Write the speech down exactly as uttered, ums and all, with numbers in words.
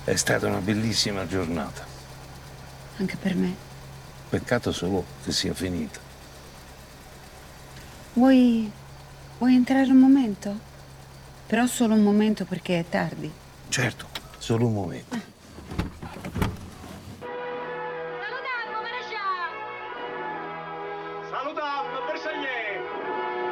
È stata una bellissima giornata. Anche per me. Peccato solo che sia finita. Vuoi... vuoi entrare un momento? Però solo un momento perché è tardi. Certo, solo un momento.